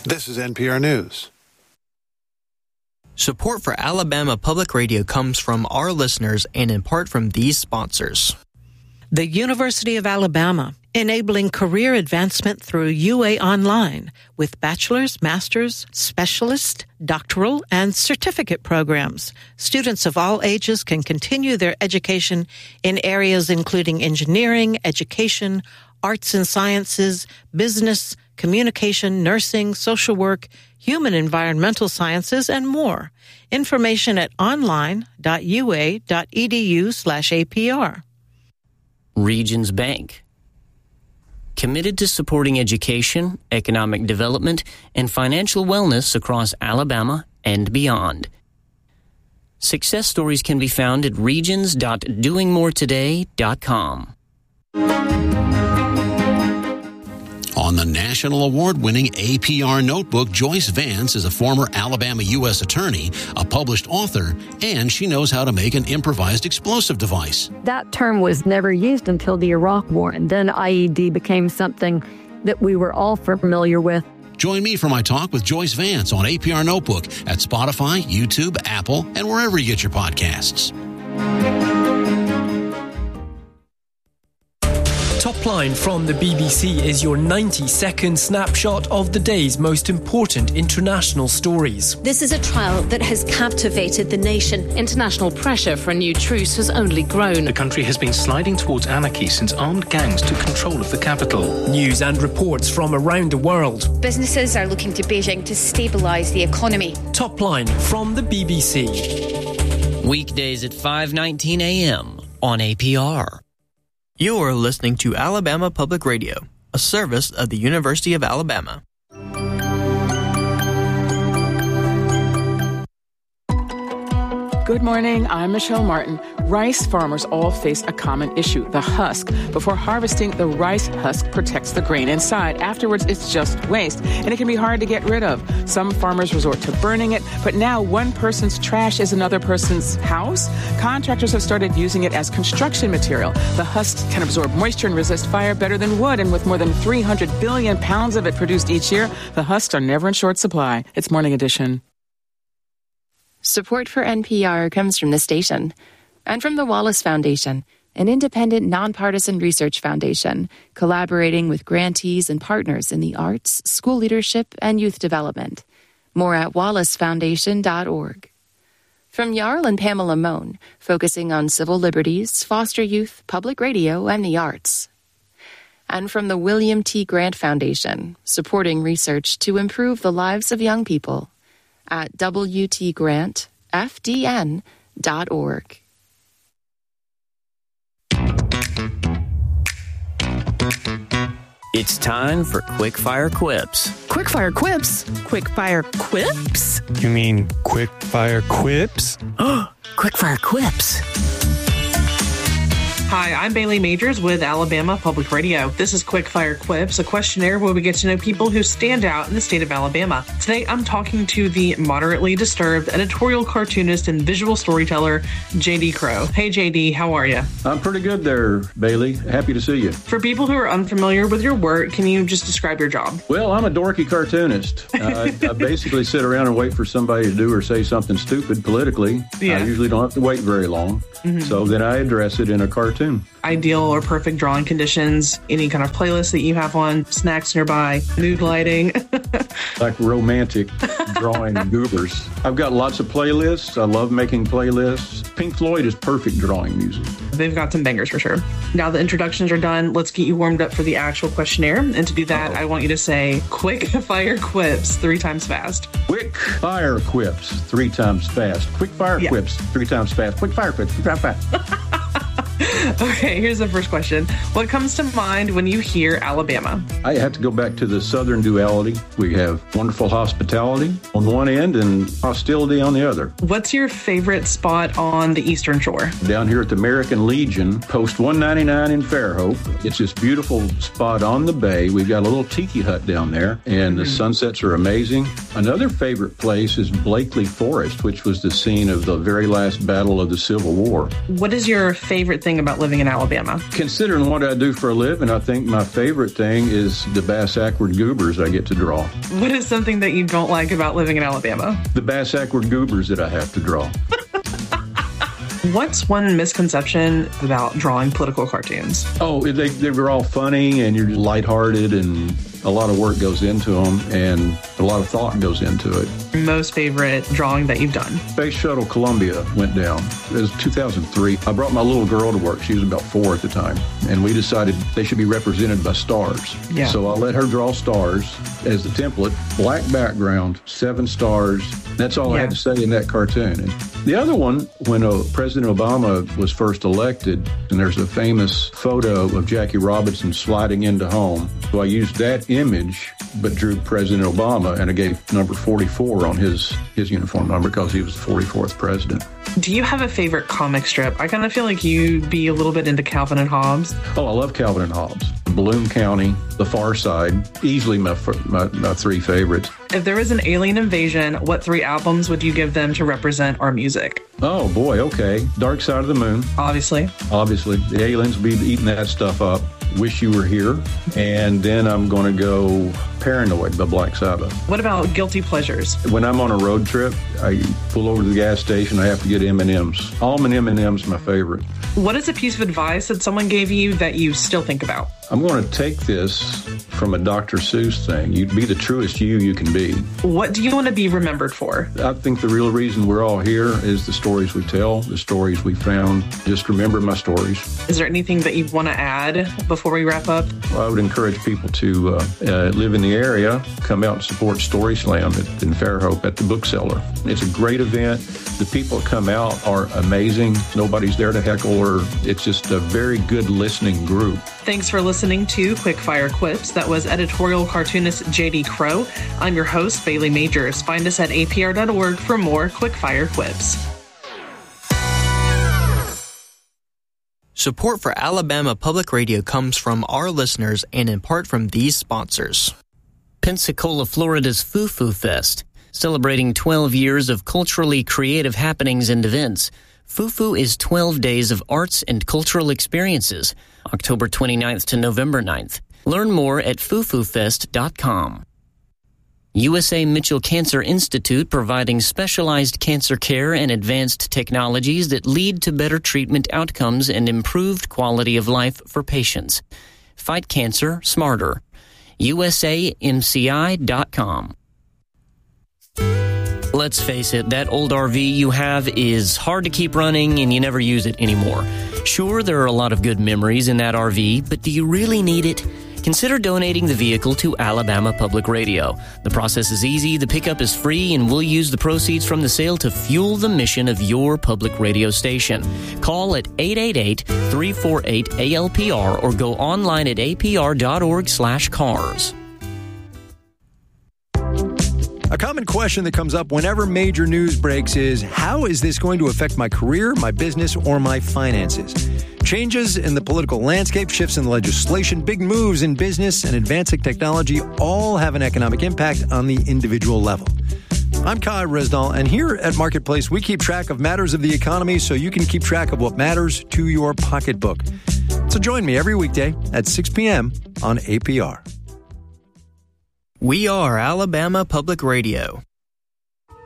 This is NPR News. Support for Alabama Public Radio comes from our listeners and in part from these sponsors. The University of Alabama, enabling career advancement through UA Online with bachelor's, master's, specialist, doctoral, and certificate programs. Students of all ages can continue their education in areas including engineering, education, arts and sciences, business, communication, nursing, social work, human environmental sciences, and more. Information at online.ua.edu/APR. Regions Bank. Committed to supporting education, economic development, and financial wellness across Alabama and beyond. Success stories can be found at regions.doingmoretoday.com. On the national award-winning APR notebook, Joyce Vance is a former Alabama U.S. attorney, a published author, and she knows how to make an improvised explosive device. That term was never used until the Iraq War, and then IED became something that we were all familiar with. Join me for my talk with Joyce Vance on APR Notebook at Spotify, YouTube, Apple, and wherever you get your podcasts. Top Line from the BBC is your 90-second snapshot of the day's most important international stories. This is a trial that has captivated the nation. International pressure for a new truce has only grown. The country has been sliding towards anarchy since armed gangs took control of the capital. News and reports from around the world. Businesses are looking to Beijing to stabilise the economy. Top Line from the BBC. Weekdays at 5:19 a.m. on APR. You are listening to Alabama Public Radio, a service of the University of Alabama. Good morning, I'm Michelle Martin. Rice farmers all face a common issue, the husk. Before harvesting, the rice husk protects the grain inside. Afterwards, it's just waste, and it can be hard to get rid of. Some farmers resort to burning it, but now one person's trash is another person's house. Contractors have started using it as construction material. The husks can absorb moisture and resist fire better than wood, and with more than 300 billion pounds of it produced each year, the husks are never in short supply. It's Morning Edition. Support for NPR comes from the station and from the Wallace Foundation, an independent, nonpartisan research foundation collaborating with grantees and partners in the arts, school leadership, and youth development. More at wallacefoundation.org. From Jarl and Pamela Mohn, focusing on civil liberties, foster youth, public radio, and the arts. And from the William T. Grant Foundation, supporting research to improve the lives of young people. At WTGrantFDN.org. It's time for Quickfire Quips. Quickfire Quips? Quickfire Quips? You mean Quickfire Quips? Quickfire Quips. Hi, I'm Bailey Majors with Alabama Public Radio. This is Quickfire Quips, a questionnaire where we get to know people who stand out in the state of Alabama. Today, I'm talking to the moderately disturbed editorial cartoonist and visual storyteller, J.D. Crowe. Hey, J.D., how are you? I'm pretty good there, Bailey. Happy to see you. For people who are unfamiliar with your work, can you just describe your job? Well, I'm a dorky cartoonist. I basically sit around and wait for somebody to do or say something stupid politically. Yeah. I usually don't have to wait very long. So then I address it in a cartoon. Ideal or perfect drawing conditions, any kind of playlist that you have on, snacks nearby, mood lighting. Like romantic drawing goobers. I've got lots of playlists. I love making playlists. Pink Floyd is perfect drawing music. They've got some bangers for sure. Now the introductions are done. Let's get you warmed up for the actual questionnaire. And to do that, I want you to say quick fire quips 3 times fast. Quick fire quips 3 times fast. Quick fire quips 3 times fast. Quick fire quips 3 times fast. Okay, here's the first question. What comes to mind when you hear Alabama? I have to go back to the southern duality. We have wonderful hospitality on one end and hostility on the other. What's your favorite spot on the Eastern Shore? Down here at the American Legion, post 199 in Fairhope. It's this beautiful spot on the bay. We've got a little tiki hut down there, and the sunsets are amazing. Another favorite place is Blakely Forest, which was the scene of the very last battle of the Civil War. What is your favorite thing about about living in Alabama? Considering what I do for a living, I think my favorite thing is the bass-ackward goobers I get to draw. What is something that you don't like about living in Alabama? The bass-ackward goobers that I have to draw. What's one misconception about drawing political cartoons? Oh, they were all funny and you're lighthearted, and a lot of work goes into them and a lot of thought goes into it. Most favorite drawing that you've done? Space Shuttle Columbia went down. It was 2003. I brought my little girl to work. She was about 4 at the time. And we decided they should be represented by stars. Yeah. So I let her draw stars as the template. Black background, 7 stars. That's all I had to say in that cartoon. And the other one, when President Obama was first elected, and there's a famous photo of Jackie Robinson sliding into home. So I used that image, but drew President Obama, and I gave number 44 on his uniform number because he was the 44th president. Do you have a favorite comic strip? I kind of feel like you'd be a little bit into Calvin and Hobbes. Oh, I love Calvin and Hobbes. Balloon County, The Far Side, easily my 3 favorites. If there was an alien invasion, what 3 albums would you give them to represent our music? Oh, boy, okay. Dark Side of the Moon. Obviously. The aliens will be eating that stuff up. Wish You Were Here. And then I'm going to go Paranoid by Black Sabbath. What about guilty pleasures? When I'm on a road trip, I pull over to the gas station. I have to get M&Ms. Almond M&Ms my favorite. What is a piece of advice that someone gave you that you still think about? I'm going to take this from a Dr. Seuss thing. You'd be the truest you can be. What do you want to be remembered for? I think the real reason we're all here is the stories we tell, the stories we found. Just remember my stories. Is there anything that you want to add before we wrap up? Well, I would encourage people to live in the area, come out and support Story Slam in Fairhope at the Bookseller. It's a great event. The people that come out are amazing. Nobody's there to heckle, or it's just a very good listening group. Thanks for listening to Quickfire Quips. That was editorial cartoonist J.D. Crow. I'm your host, Bailey Majors. Find us at apr.org for more Quickfire Quips. Support for Alabama Public Radio comes from our listeners and in part from these sponsors. Pensacola, Florida's Foo-Foo Fest, celebrating 12 years of culturally creative happenings and events. Foo-Foo is 12 days of arts and cultural experiences, October 29th to November 9th. Learn more at foofoofest.com. USA Mitchell Cancer Institute, providing specialized cancer care and advanced technologies that lead to better treatment outcomes and improved quality of life for patients. Fight cancer smarter. USAMCI.com. Let's face it, that old RV you have is hard to keep running and you never use it anymore. Sure, there are a lot of good memories in that RV, but do you really need it? Consider donating the vehicle to Alabama Public Radio. The process is easy, the pickup is free, and we'll use the proceeds from the sale to fuel the mission of your public radio station. Call at 888-348-ALPR or go online at apr.org/cars. A common question that comes up whenever major news breaks is, how is this going to affect my career, my business, or my finances? Changes in the political landscape, shifts in legislation, big moves in business, and advancing technology all have an economic impact on the individual level. I'm Kai Resdahl, and here at Marketplace, we keep track of matters of the economy so you can keep track of what matters to your pocketbook. So join me every weekday at 6 p.m. on APR. We are Alabama Public Radio.